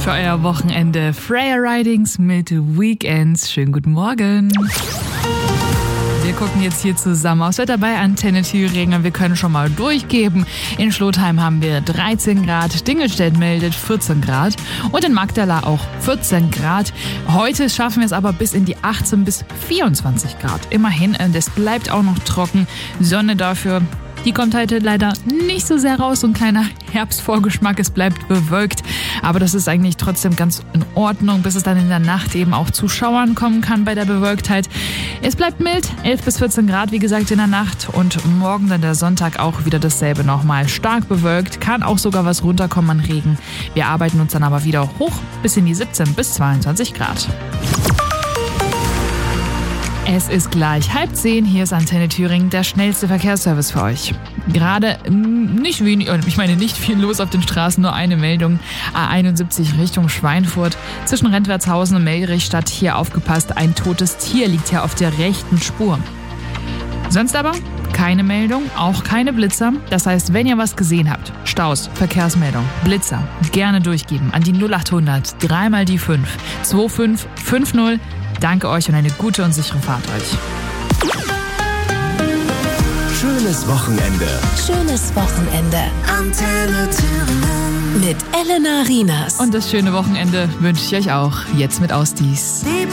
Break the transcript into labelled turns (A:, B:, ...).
A: für euer Wochenende. Freya Ridings mit Weekends. Schönen guten Morgen. Wir gucken jetzt hier zusammen aufs Wetter bei Antenne Thüringen. Wir können schon mal durchgeben. In Schlotheim haben wir 13 Grad, Dingelstedt meldet 14 Grad und in Magdala auch 14 Grad. Heute schaffen wir es aber bis in die 18 bis 24 Grad. Immerhin, es bleibt auch noch trocken. Sonne dafür, die kommt heute leider nicht so sehr raus. So ein kleiner Herbstvorgeschmack, es bleibt bewölkt. Aber das ist eigentlich trotzdem ganz in Ordnung, bis es dann in der Nacht eben auch zu Schauern kommen kann bei der Bewölktheit. Es bleibt mild, 11 bis 14 Grad, wie gesagt, in der Nacht. Und morgen dann der Sonntag auch wieder dasselbe nochmal. Stark bewölkt, kann auch sogar was runterkommen an Regen. Wir arbeiten uns dann aber wieder hoch bis in die 17 bis 22 Grad. Es ist gleich 9:30, hier ist Antenne Thüringen, der schnellste Verkehrsservice für euch. Gerade nicht viel los auf den Straßen, nur eine Meldung. A71 Richtung Schweinfurt, zwischen Rentwertshausen und Melrichstadt, hier aufgepasst, ein totes Tier liegt hier auf der rechten Spur. Sonst aber keine Meldung, auch keine Blitzer. Das heißt, wenn ihr was gesehen habt, Staus, Verkehrsmeldung, Blitzer, gerne durchgeben an die 0800 3 mal die 5 2550. Danke euch und eine gute und sichere Fahrt euch.
B: Schönes Wochenende.
C: Schönes Wochenende.
B: Antenne Thüringen.
C: Mit Elena Rienas.
A: Und das schöne Wochenende wünsche ich euch auch. Jetzt mit Ausdies.